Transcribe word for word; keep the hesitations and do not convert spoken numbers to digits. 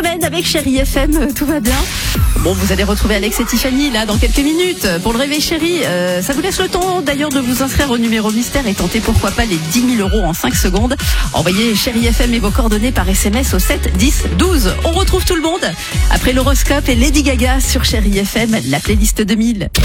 semaine avec Chérie F M, tout va bien. Bon, vous allez retrouver Alex et Tiffany là dans quelques minutes pour le Réveil Chérie. Euh, ça vous laisse le temps d'ailleurs de vous inscrire au numéro mystère et tenter pourquoi pas les dix mille euros en cinq secondes. Envoyez Chérie F M et vos coordonnées par S M S au sept dix douze. On retrouve tout le monde après l'horoscope et Lady Gaga sur Chérie F M, la playlist deux mille.